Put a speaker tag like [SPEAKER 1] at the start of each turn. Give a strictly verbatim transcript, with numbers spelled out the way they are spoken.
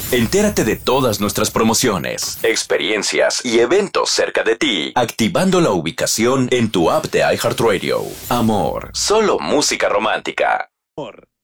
[SPEAKER 1] Entérate de todas nuestras promociones, experiencias y eventos cerca de ti, activando la ubicación en tu app de iHeartRadio. Amor, solo música romántica. Amor.